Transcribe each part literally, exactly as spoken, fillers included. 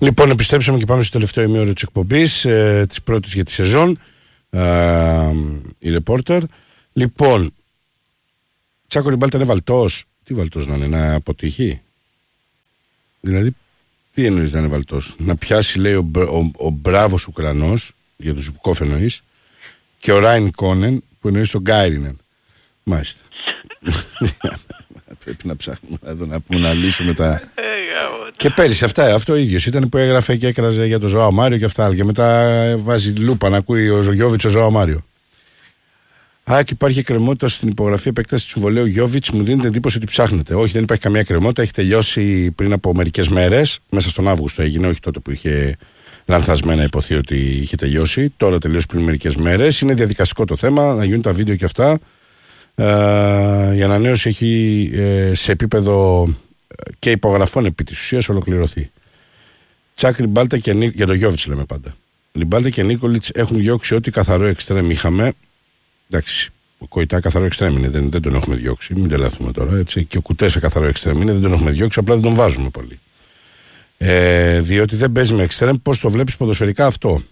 Λοιπόν, επιστρέψαμε και πάμε στο τελευταίο ημίωρο της εκπομπής, ε, της πρώτης για τη σεζόν. Ε, η ρεπόρτερ. Λοιπόν, Τσάκο Ριμπάλτα είναι βαλτός. Τι βαλτός να είναι, να αποτύχει? Δηλαδή, τι εννοείς να είναι βαλτός? Να πιάσει, λέει, ο, ο, ο μπράβος Ουκρανός, για τον Ζουκόφ εννοείς, και ο Ράιν Κόνεν, που εννοείς τον Γκάιρινεν. Μάλιστα. Πρέπει να ψάχνουμε εδώ να πούμε να λύσουμε τα. Και πέρυσι αυτά, αυτό ο ίδιος ήταν που έγραφε και έκραζε για τον Ζωάο Μάριο και αυτά. Και μετά βάζει λούπα να ακούει ο Γιώβιτς ο Ζωάο Μάριο. Α, και υπάρχει εκκρεμότητα στην υπογραφή επέκταση του συμβολέου Γιώβιτς. Μου δίνετε εντύπωση ότι ψάχνετε. Όχι, δεν υπάρχει καμία εκκρεμότητα. Έχει τελειώσει πριν από μερικές μέρες. Μέσα στον Αύγουστο έγινε, όχι τότε που είχε λανθασμένα υποθεί ότι είχε τελειώσει. Τώρα τελειώσει πριν μερικές μέρες. Είναι διαδικαστικό το θέμα, να γίνουν τα βίντεο και αυτά. Uh, η ανανέωση έχει uh, σε επίπεδο και υπογραφών επί της ουσίας ολοκληρωθεί. Τσάκ, Ριμπάλτα και Νίκολιτς, για τον Γιώβιτς λέμε πάντα. Ριμπάλτα και Νίκολιτς έχουν διώξει ό,τι καθαρό εξτρέμ είχαμε. Εντάξει, ο Κοϊτά καθαρό εξτρέμ είναι, δεν, δεν τον έχουμε διώξει, μην τελαθούμε τώρα. Έτσι. Και ο Κουτέσα καθαρό εξτρέμ είναι, δεν τον έχουμε διώξει, απλά δεν τον βάζουμε πολύ. Ε, διότι δεν παίζει με εξτρέμ. Πώς το βλέπεις ποδοσφαιρικά αυτό?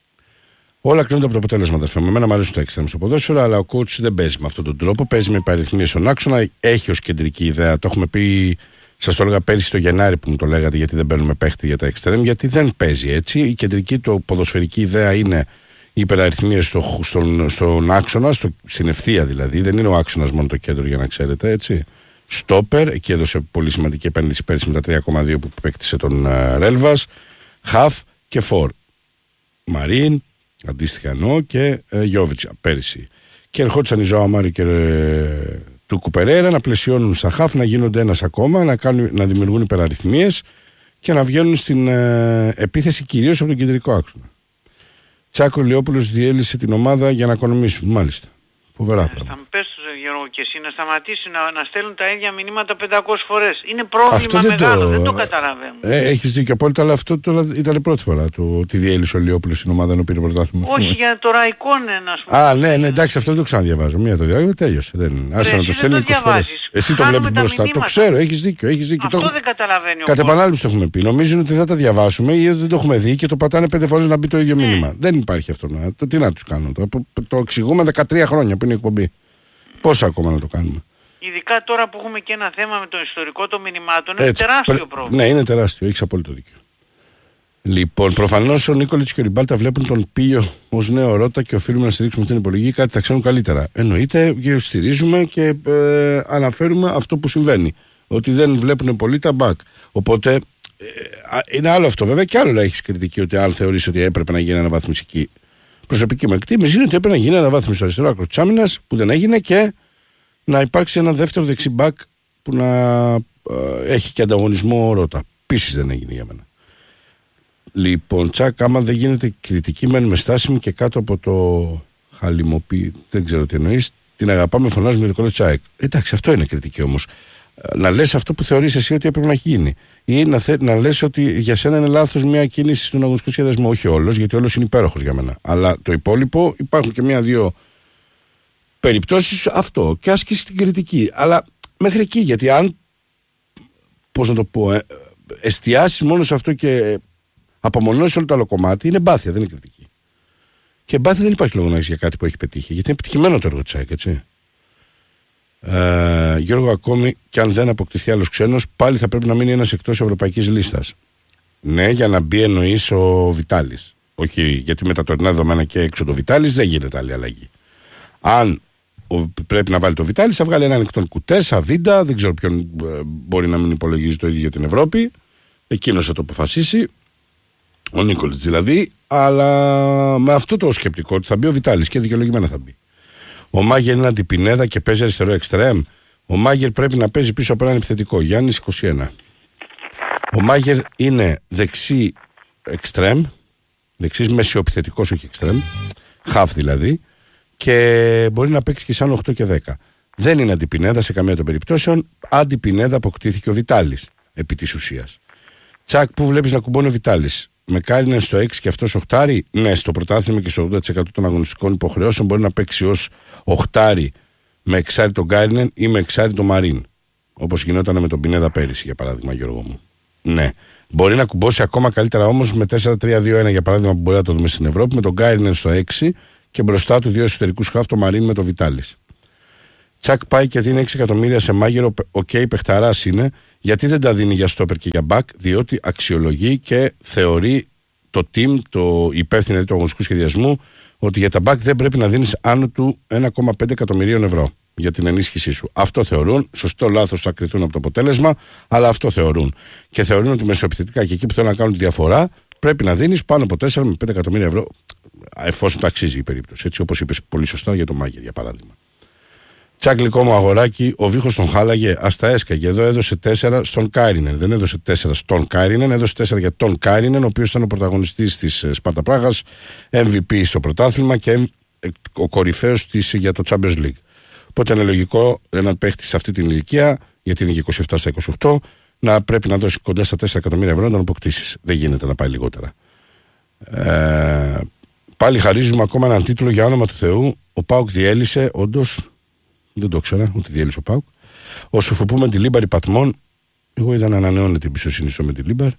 Όλα κρίνονται από το αποτέλεσμα, αδερφέ μου. Εμένα μου αρέσουν τα εξτρέμ στο ποδόσφαιρο, αλλά ο coach δεν παίζει με αυτόν τον τρόπο. Παίζει με υπαριθμίες στον άξονα. Έχει ως κεντρική ιδέα. Το έχουμε πει, σας το έλεγα πέρυσι το Γενάρη που μου το λέγατε, γιατί δεν παίρνουμε παίχτη για τα εξτρέμ. Γιατί δεν παίζει έτσι. Η κεντρική του ποδοσφαιρική ιδέα είναι οι υπεραριθμίες στο, στον, στον άξονα, στο, στην ευθεία δηλαδή. Δεν είναι ο άξονας μόνο το κέντρο, για να ξέρετε έτσι. Στόπερ, εκεί έδωσε πολύ σημαντική επένδυση πέρυσι με τα τρία κόμμα δύο που παίκτησε τον uh, Ρέλβας. Χαφ και φορ. Μαρίν. Αντίστοιχα εννοώ και ε, Γιώβιτς πέρυσι. Και ερχόντουσαν οι Ζωάο Μάριο και ε, του Κουπερέρα να πλαισιώνουν στα χαφ, να γίνονται ένας ακόμα, να, κάνουν, να δημιουργούν υπεραριθμίες και να βγαίνουν στην ε, επίθεση κυρίως από τον κεντρικό άξονα. Τσάκο Λιόπουλος διέλυσε την ομάδα για να οικονομήσουν. Μάλιστα. Φοβερά πράγματα. Θα μου πες, Γιώργο, και εσύ να σταματήσει να, να στέλνουν τα ίδια μηνύματα πεντακόσιες φορές. Είναι πρόβλημα δεν μεγάλο, το... δεν το καταλαβαίνω. Ε, έχεις δίκιο απόλυτα, αλλά αυτό τώρα ήταν η πρώτη φορά το ότι διέλυσε ο Λιόπουλος στην ομάδα ενώ πήρε πρωτάθλημα. Όχι, για το Ραϊκόνεν, ας πούμε. Α, ναι, ναι, εντάξει, αυτό δεν το ξαναδιαβάζω. Μία το διάβαζα, τέλειωσε. Δεν... Άσε να το στέλνει είκοσι φορές. Εσύ το βλέπεις μπροστά. Το ξέρω, έχεις δίκιο. Έχεις δίκιο. Αυτό το... δεν καταλαβαίνει ο Κατ' επανάληψη το έχουμε πει. Νομίζουν ότι θα τα διαβάσουμε ή δεν το έχουμε δει και το πατάνε πέντε φορές να μπει το ίδιο μήνυμα. Δεν υπάρχει αυτό. Τι να τους κάνω τώρα. Το εξηγούμε δεκατρία χρόνια που είναι η εκπομπή. Πόσα ακόμα να το κάνουμε? Ειδικά τώρα που έχουμε και ένα θέμα με το ιστορικό των μηνυμάτων, είναι έτσι, τεράστιο πρέ... πρόβλημα. Ναι, είναι τεράστιο, έχεις απόλυτο δίκιο. Λοιπόν, προφανώς ο Νίκολιτς και ο Ριμπάλτα βλέπουν τον Πίο ως νέο Ρώτα και οφείλουμε να στηρίξουμε την επιλογή, κάτι τα ξέρουν καλύτερα. Εννοείται και στηρίζουμε και ε, αναφέρουμε αυτό που συμβαίνει. Ότι δεν βλέπουν πολύ τα μπακ. Οπότε ε, είναι άλλο αυτό βέβαια, και άλλο να έχεις κριτική ότι αν θεωρείς ότι έπρεπε να γίνει αναβαθμιστική. Προσωπική μου εκτίμηση είναι ότι έπρεπε να γίνει αναβάθμιση στο αριστερό άκρο της άμυνας που δεν έγινε και να υπάρξει ένα δεύτερο δεξί μπακ που να ε, έχει και ανταγωνισμό Ρώτα. Επίσης δεν έγινε για μένα. Λοιπόν, Τσάκ, άμα δεν γίνεται κριτική, μένουμε στάσιμοι και κάτω από το χαλιμοπί, δεν ξέρω τι εννοείς, την αγαπάμε, φωνάζουμε το κόλλο Τσάικ. Εντάξει, αυτό είναι κριτική όμως. Να λες αυτό που θεωρείς εσύ ότι έπρεπε να έχει γίνει. Ή να, θε, να λες ότι για σένα είναι λάθος μια κίνηση στον αγωνιστικό σχεδιασμό. Όχι όλος, γιατί όλος είναι υπέροχος για μένα. Αλλά το υπόλοιπο υπάρχουν και μια-δύο περιπτώσεις αυτό. Και άσκηση την κριτική. Αλλά μέχρι εκεί, γιατί αν, πώς να το πω, ε, εστιάσεις μόνο σε αυτό και απομονώσεις όλο το άλλο κομμάτι, είναι μπάθεια, δεν είναι κριτική. Και μπάθεια δεν υπάρχει λόγο να έχεις για κάτι που έχει πετύχει. Γιατί είναι επιτυχημένο το έργο Τσάικ, έτσι. Uh, Γιώργο, ακόμη και αν δεν αποκτηθεί άλλος ξένος, πάλι θα πρέπει να μείνει ένας εκτός ευρωπαϊκής λίστας. Ναι, για να μπει εννοείς ο Βιτάλης. Όχι, γιατί με τα τωρινά δεδομένα και έξω το Βιτάλης δεν γίνεται άλλη αλλαγή. Αν ο, πρέπει να βάλει το Βιτάλης, θα βγάλει έναν εκ των Κουτέσα, Βίντα, δεν ξέρω ποιον ε, μπορεί να μην υπολογίζει το ίδιο για την Ευρώπη. Εκείνος θα το αποφασίσει. Ο Νίκολιτς δηλαδή. Αλλά με αυτό το σκεπτικό ότι θα μπει ο Βιτάλης και δικαιολογημένα θα μπει. Ο Μάγερ είναι αντιπινέδα και παίζει αριστερό εξτρέμ. Ο Μάγερ πρέπει να παίζει πίσω από έναν επιθετικό. Γιάννης είκοσι ένα. Ο Μάγερ είναι δεξί εξτρέμ, δεξής μεσοεπιθετικός, όχι εξτρέμ, χαφ δηλαδή, και μπορεί να παίξει και σαν οκτώ και δέκα. Δεν είναι αντιπινέδα σε καμία των περιπτώσεων. Αντιπινέδα αποκτήθηκε ο Βιτάλης επί της ουσίας. Τσακ, που βλέπεις να κουμπώνει ο Βιτάλης. Με Κάρινεν στο έξι και αυτός οχτάρι. Ναι, στο πρωτάθλημα και στο ογδόντα τοις εκατό των αγωνιστικών υποχρεώσεων μπορεί να παίξει ως οχτάρι με εξάρι τον Κάρινεν ή με εξάρι τον Μαρίν. Όπως γινόταν με τον Πινέδα πέρυσι, για παράδειγμα, Γιώργο μου. Ναι. Μπορεί να κουμπώσει ακόμα καλύτερα όμως με τέσσερα τρία δύο ένα για παράδειγμα που μπορεί να το δούμε στην Ευρώπη, με τον Γκάιρινεν στο έξι και μπροστά του δύο εσωτερικούς χαφ, το Μαρίν με το Βιτάλης. Τσακ πάει και δίνει έξι εκατομμύρια σε Μάγερο. Οκ, okay, παιχταράς είναι. Γιατί δεν τα δίνει για στόπερ και για μπακ? Διότι αξιολογεί και θεωρεί το team, το υπεύθυνο δηλαδή του αγωνιστικού σχεδιασμού, ότι για τα μπακ δεν πρέπει να δίνεις άνω του ένα κόμμα πέντε εκατομμυρίων ευρώ για την ενίσχυσή σου. Αυτό θεωρούν. Σωστό, λάθος θα κριθούν από το αποτέλεσμα, αλλά αυτό θεωρούν. Και θεωρούν ότι μεσοεπιθετικά και εκεί που θέλουν να κάνουν τη διαφορά πρέπει να δίνεις πάνω από τέσσερα με πέντε εκατομμύρια ευρώ, εφόσον το αξίζει η περίπτωση. Έτσι, όπως είπες πολύ σωστά για τον Μάγερ, για παράδειγμα. Τσακ, γλυκό μου αγοράκι, ο Βίχος τον χάλαγε, ας τα έσκαγε. Εδώ έδωσε τέσσερα στον Κάιρινεν. Δεν έδωσε τέσσερα στον Κάιρινεν, έδωσε τέσσερα για τον Κάιρινεν, ο οποίος ήταν ο πρωταγωνιστής της Σπάρτα Πράγας, εμ βι πι στο πρωτάθλημα και ο κορυφαίος της για το Champions League. Οπότε είναι λογικό έναν παίχτη σε αυτή την ηλικία, γιατί είναι και είκοσι επτά στα είκοσι οκτώ, να πρέπει να δώσει κοντά στα τέσσερα εκατομμύρια ευρώ να τον αποκτήσεις. Δεν γίνεται να πάει λιγότερα. Ε, πάλι χαρίζουμε ακόμα έναν τίτλο για όνομα του Θεού. Ο ΠΑΟΚ διέλυσε, όντως. Δεν το ξέρα, ότι διέλυσε ο ΠΑΟΚ. Ο Σοφοπού με τη Λίμπαρ Πατμών. Εγώ είδα να ανανεώνεται την εμπιστοσύνη στο με τη Λίμπαρ.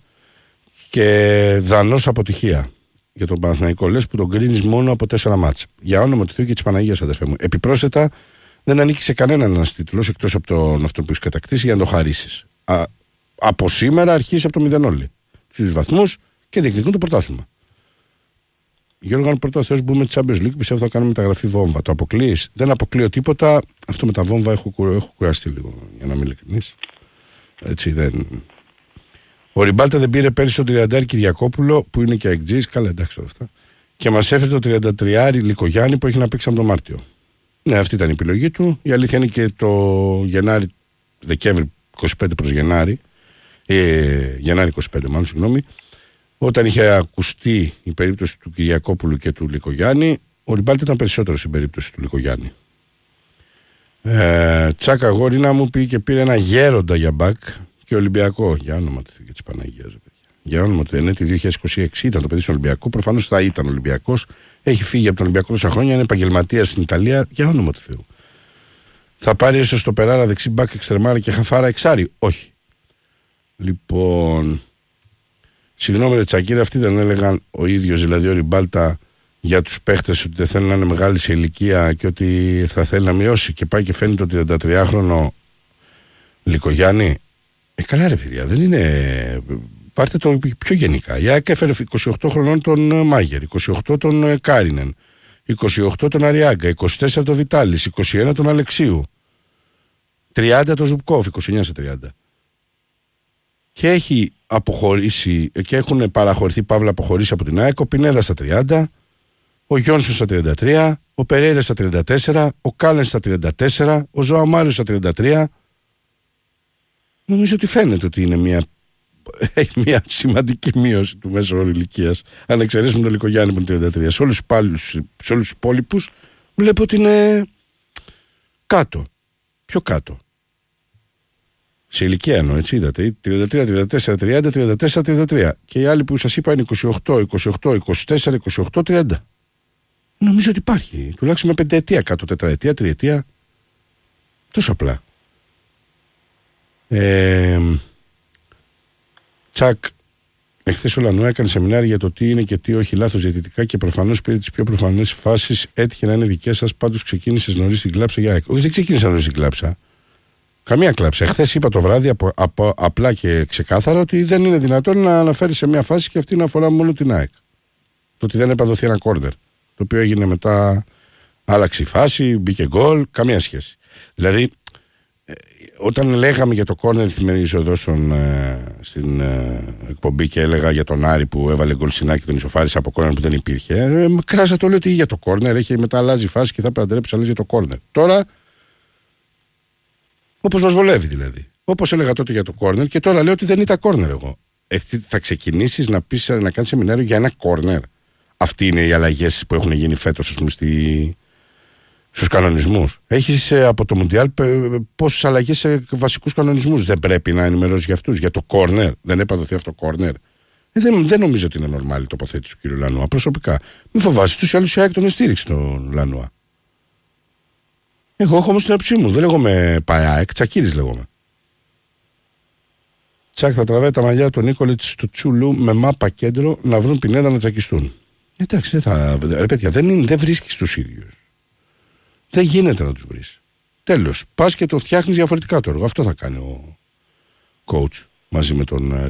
Και δανός αποτυχία για τον Παναθηναϊκό. Λες που τον κρίνεις μόνο από τέσσερα μάτς. Για όνομα του Θεού και της Παναγίας, αδερφέ μου. Επιπρόσθετα, δεν ανήκει σε κανέναν ένας τίτλος εκτός από τον αυτό που έχει κατακτήσει για να το χαρίσεις. Α, από σήμερα αρχίζει από το μηδέν όλοι. Στους βαθμούς και διεκδικούν το πρωτάθλημα. Γιώργο, αν πρώτα ο Θεός μπούμε τη Champions League, πιστεύω θα κάνουμε μεταγραφή βόμβα. Το αποκλείεις? Δεν αποκλείω τίποτα. Αυτό με τα βόμβα έχω, έχω κουραστεί λίγο, για να είμαι ειλικρινής. Έτσι δεν. Ο Ριμπάλτα δεν πήρε πέρυσι τον τριάντα Κυριακόπουλο, που είναι και εκτζής. Καλά, εντάξει τώρα αυτά. Και μας έφερε το τριάντα τρία Λικογιάννη που έχει να παίξει από τον Μάρτιο. Ναι, αυτή ήταν η επιλογή του. Η αλήθεια είναι και το Γενάρη, Δεκέμβρη είκοσι πέντε προς Γενάρη, ε, Γενάρη είκοσι πέντε μάλλον, συγγνώμη, όταν είχε ακουστεί η περίπτωση του Κυριακόπουλου και του Λικογιάννη, ο Ριμπάλτη ήταν περισσότερο στην περίπτωση του Λικογιάννη. Ε, Τσάκα αγόρινα μου πήγε και πήρε ένα γέροντα για μπακ και Ολυμπιακό. Για όνομα του και τη Παναγία. Για όνομα του Ενέτη δύο χιλιάδες είκοσι έξι ήταν το παιδί στον Ολυμπιακό. Προφανώς θα ήταν Ολυμπιακός. Έχει φύγει από τον Ολυμπιακό τόσα χρόνια, είναι επαγγελματίας στην Ιταλία. Για όνομα του Θεού. Θα πάρει ίσως στο περάρα δεξί μπακ εξτρεμάρα και χαφάρα εξάρι? Όχι. Λοιπόν. Συγγνώμη, ρε Τσακίρα, αυτοί δεν έλεγαν ο ίδιος, δηλαδή ο Ριμπάλτα, για τους παίχτες ότι δεν θέλουν να είναι μεγάλοι σε ηλικία και ότι θα θέλει να μειώσει? Και πάει και φαίνει το τριαντατριάχρονο Λικογιάννη. Ε, καλά, ρε παιδιά, δεν είναι. Πάρτε το πιο γενικά. Η ΑΕΚ έφερε είκοσι οκτώ χρονών τον Μάγερ, είκοσι οκτώ τον Κάρινεν, είκοσι οκτώ τον Αριάγκα, είκοσι τέσσερα τον Βιτάλης, είκοσι ένα τον Αλεξίου, τριάντα τον Ζουμπκόφ, είκοσι εννιά σε τριάντα. Και έχει αποχωρήσει και έχουν παραχωρηθεί, παύλα αποχωρήσει από την ΑΕΚ ο Πινέδα στα τριάντα, ο Γιόνσον στα τριάντα τρία, ο Περέιρα στα τριάντα τέσσερα, ο Κάλεν στα τριάντα τέσσερα, ο Ζωά Μάριο στα τριάντα τρία. Νομίζω ότι φαίνεται ότι είναι μια, μια σημαντική μείωση του μέσου όρου ηλικίας, αν εξαιρέσουμε τον Λικογιάννη που είναι τριάντα τρία. Σε όλους τους υπόλοιπους βλέπω ότι είναι κάτω, πιο κάτω. Σε ηλικία εννοώ, έτσι είδατε. τριάντα τρία, τριάντα τέσσερα, τριάντα, τριάντα τέσσερα, τριάντα τρία. Και οι άλλοι που σας είπα είναι είκοσι οκτώ, είκοσι οκτώ, είκοσι τέσσερα, είκοσι οκτώ, τριάντα. Νομίζω ότι υπάρχει. Τουλάχιστον με πενταετία κάτω, τετραετία, τριετία. Τόσο απλά. Ε, Τσακ, εχθές ο Λανουά έκανε σεμινάρι για το τι είναι και τι όχι λάθος διαιτητικά και προφανώς πήρε τις πιο προφανές φάσεις. Έτυχε να είναι δικές σας. Πάντως ξεκίνησες νωρίς την κλάψα για ΑΕΚ. Όχι, δεν ξεκίνησα νωρίς την κλάψα. Καμία κλάψα. Εχθές είπα το βράδυ απο, απο, απλά και ξεκάθαρα ότι δεν είναι δυνατόν να αναφέρει σε μια φάση και αυτή να αφορά μόνο την ΑΕΚ. Το ότι δεν έπαδοθεί ένα κόρνερ. Το οποίο έγινε μετά, άλλαξε η φάση, μπήκε γκολ, καμία σχέση. Δηλαδή, ε, όταν λέγαμε για το κόρνερ, θυμίζω εδώ στον, ε, στην ε, εκπομπή και έλεγα για τον Άρη που έβαλε γκολ στην ΑΕΚ και τον ισοφάρισε από κόρνερ που δεν υπήρχε, ε, κράσα το λέω ότι για το κόρνερ έχει μετά αλλάζει η φάση και θα πρέπει να τρέψει αλλάζει για το κόρνερ. Τώρα. Όπως μας βολεύει δηλαδή. Όπως έλεγα τότε για το κόρνερ και τώρα λέω ότι δεν ήταν κόρνερ εγώ. Ε, θα ξεκινήσεις να, πεις, να κάνεις σεμινάριο για ένα κόρνερ? Αυτοί είναι οι αλλαγές που έχουν γίνει φέτος στη... στους κανονισμούς. Έχεις ε, από το Μουντιάλ πόσες αλλαγές σε βασικούς κανονισμούς? Δεν πρέπει να ενημερώσεις για αυτούς? Για το κόρνερ? Δεν έπαδοθεί αυτό κόρνερ? Ε, δεν, δεν νομίζω ότι είναι νορμάλη η τοποθέτηση του κ. Λανουά. Προσωπικά. Μην φοβάσαι, τους άλλους η ΑΕΚ τον στήριξε τον Λανουά. Εγώ έχω όμως την άποψή μου. Δεν λέγομαι ΠΑΕΑΕΚ, Τσακίρης λέγομαι. Τσακ θα τραβάει τα μαλλιά του Νίκολιτς στο Τσούλου με μάπα κέντρο να βρουν Πινέδα να τσακιστούν. Εντάξει, δεν θα. Ρε παιδιά, δεν, είναι, δεν βρίσκεις τους ίδιους. Δεν γίνεται να τους βρεις. Τέλος. Πας και το φτιάχνεις διαφορετικά το έργο. Αυτό θα κάνει ο coach μαζί με τον